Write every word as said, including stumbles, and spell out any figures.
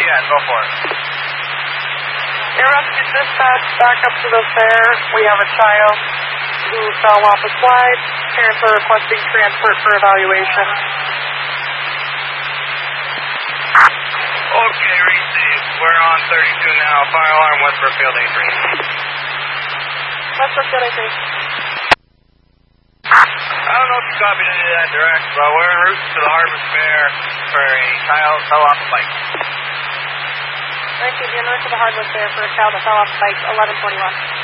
at? Go for it. Air Rescue Dispatch, back up to the fair. We have a child who fell off a slide. Parents are requesting transport for evaluation. Okay, receive. We're on thirty-two now. Fire alarm, West Brookfield A three. West Brookfield A three. I don't know if you copied any of that direct, but we're en route to the Harvest Fair for a child fell off a bike. Right, you're en route to the Harvest Fair for a child that fell off a bike, eleven twenty-one.